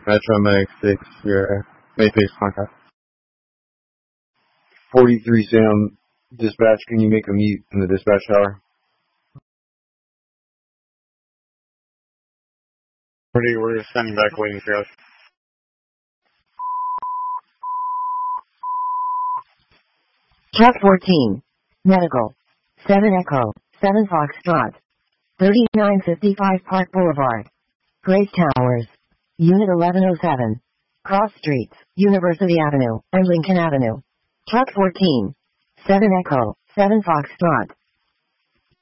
Metro Medic 6, your Matrix contact. 43 Sam, dispatch, can you make a mute in the dispatch tower? We're standing back waiting for us. Truck 14. Medical. 7 Echo. 7 Foxtrot. 3955 Park Boulevard. Grace Towers. Unit 1107. Cross Streets, University Avenue, and Lincoln Avenue. Truck 14. 7 Echo. 7 Foxtrot.